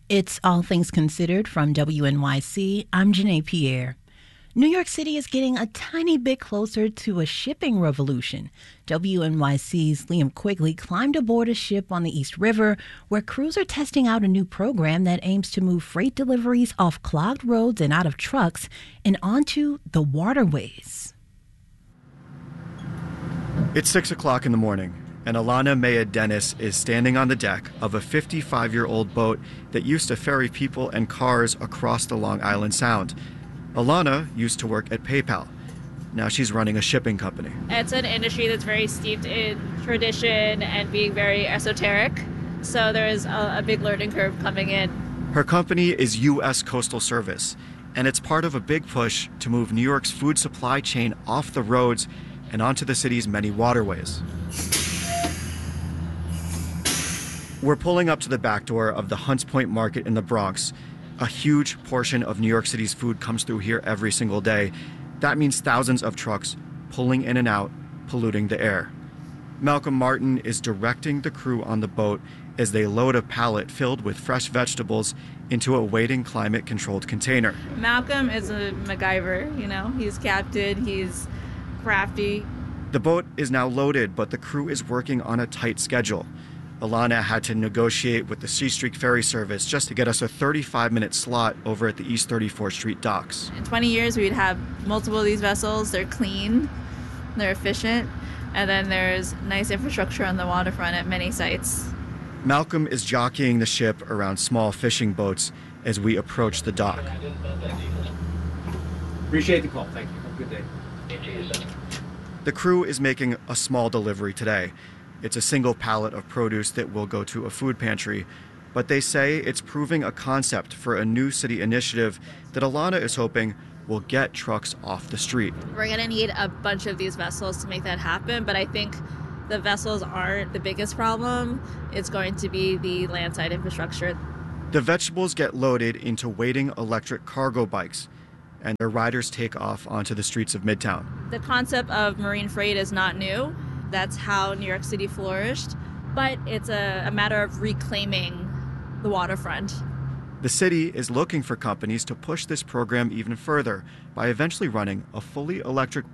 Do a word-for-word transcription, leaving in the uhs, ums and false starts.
It's All Things Considered from W N Y C. I'm Janae Pierre. New York City is getting a tiny bit closer to a shipping revolution. W N Y C's Liam Quigley climbed aboard a ship on the East River where crews are testing out a new program that aims to move freight deliveries off clogged roads and out of trucks and onto the waterways. It's six o'clock in the morning, and Alana Maya Dennis is standing on the deck of a fifty-five-year-old boat that used to ferry people and cars across the Long Island Sound. Alana used to work at PayPal. Now she's running a shipping company. It's an industry that's very steeped in tradition and being very esoteric, so there's a, a big learning curve coming in. Her company is U S Coastal Service, and it's part of a big push to move New York's food supply chain off the roads and onto the city's many waterways. We're pulling up to the back door of the Hunts Point Market in the Bronx. A huge portion of New York City's food comes through here every single day. That means thousands of trucks pulling in and out, polluting the air. Malcolm Martin is directing the crew on the boat as they load a pallet filled with fresh vegetables into a waiting climate-controlled container. Malcolm is a MacGyver, you know, he's captain, he's crafty. The boat is now loaded, but the crew is working on a tight schedule. Alana had to negotiate with the C Street Ferry Service just to get us a thirty-five minute slot over at the East thirty-fourth Street docks. In twenty years, we'd have multiple of these vessels. They're clean, they're efficient, and then there's nice infrastructure on the waterfront at many sites. Malcolm is jockeying the ship around small fishing boats as we approach the dock. Appreciate the call. Thank you. Have a good day. The crew is making a small delivery today. It's a single pallet of produce that will go to a food pantry, but they say it's proving a concept for a new city initiative that Alana is hoping will get trucks off the street. We're going to need a bunch of these vessels to make that happen, but I think the vessels aren't the biggest problem. It's going to be the landside infrastructure. The vegetables get loaded into waiting electric cargo bikes, and their riders take off onto the streets of Midtown. The concept of marine freight is not new. That's how New York City flourished, but it's a, a matter of reclaiming the waterfront. The city is looking for companies to push this program even further by eventually running a fully electric